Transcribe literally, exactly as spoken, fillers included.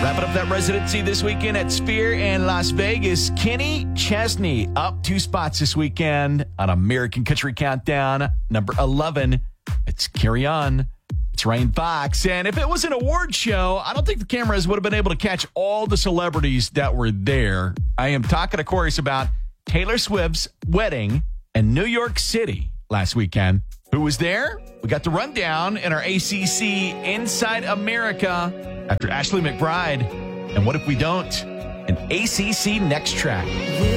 Wrapping up that residency this weekend at Sphere in Las Vegas, Kenny Chesney up two spots this weekend on American Country Countdown, number eleven. It's Carry On. It's Ryan Fox. And if it was an award show, I don't think the cameras would have been able to catch all the celebrities that were there. I am talking, of course, about Taylor Swift's wedding in New York City last weekend. Who was there? We got the rundown in our A C C Inside America after Ashley McBride. And what if we don't? An A C C Next Track.